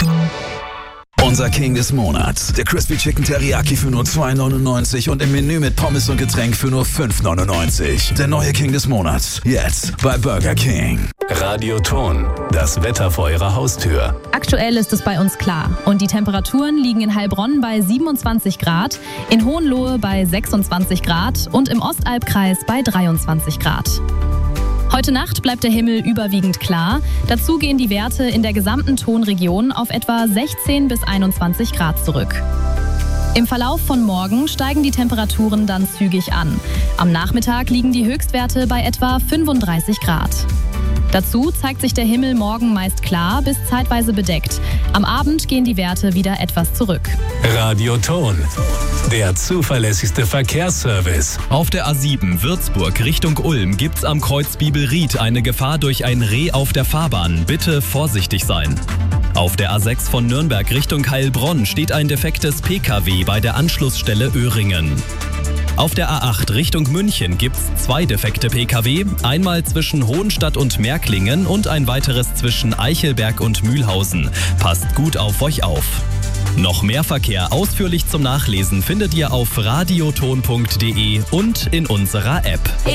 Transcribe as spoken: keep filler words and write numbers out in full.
Unser King des Monats, der Crispy Chicken Teriyaki für nur zwei neunundneunzig und im Menü mit Pommes und Getränk für nur fünf neunundneunzig. Der neue King des Monats, jetzt bei Burger King. Radioton, das Wetter vor Ihrer Haustür. Aktuell ist es bei uns klar und die Temperaturen liegen in Heilbronn bei siebenundzwanzig Grad, in Hohenlohe bei sechsundzwanzig Grad und im Ostalbkreis bei dreiundzwanzig Grad. Heute Nacht bleibt der Himmel überwiegend klar. Dazu gehen die Werte in der gesamten Tonregion auf etwa sechzehn bis einundzwanzig Grad zurück. Im Verlauf von morgen steigen die Temperaturen dann zügig an. Am Nachmittag liegen die Höchstwerte bei etwa fünfunddreißig Grad. Dazu zeigt sich der Himmel morgen meist klar bis zeitweise bedeckt. Am Abend gehen die Werte wieder etwas zurück. Radioton, der zuverlässigste Verkehrsservice. Auf der A sieben Würzburg Richtung Ulm gibt's am Kreuz Bibelried eine Gefahr durch ein Reh auf der Fahrbahn. Bitte vorsichtig sein. Auf der A sechs von Nürnberg Richtung Heilbronn steht ein defektes P K W bei der Anschlussstelle Öhringen. Auf der A acht Richtung München gibt's zwei defekte P K W, einmal zwischen Hohenstadt und Märklingen und ein weiteres zwischen Eichelberg und Mühlhausen. Passt gut auf euch auf. Noch mehr Verkehr ausführlich zum Nachlesen findet ihr auf radioton punkt de und in unserer App.